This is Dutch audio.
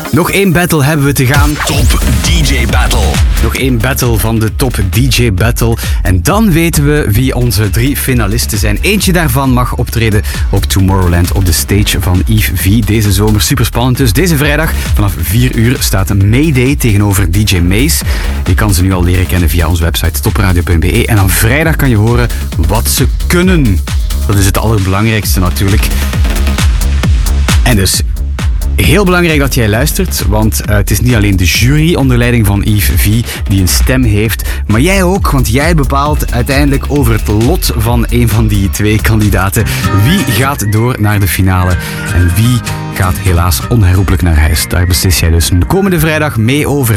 Nog één battle hebben we te gaan. Top DJ Battle. Nog één battle van de Top DJ Battle. En dan weten we wie onze 3 finalisten zijn. Eentje daarvan mag optreden op Tomorrowland op de stage van Yves V. Deze zomer super spannend. Dus deze vrijdag vanaf 4 uur staat een Mayday tegenover DJ Mace. Je kan ze nu al leren kennen via onze website topradio.be. En dan vrijdag kan je horen wat ze kunnen. Dat is het allerbelangrijkste natuurlijk. En dus heel belangrijk dat jij luistert, want het is niet alleen de jury onder leiding van Yves V die een stem heeft, maar jij ook, want jij bepaalt uiteindelijk over het lot van een van die 2 kandidaten. Wie gaat door naar de finale en wie gaat helaas onherroepelijk naar huis. Daar beslis jij dus komende vrijdag mee over.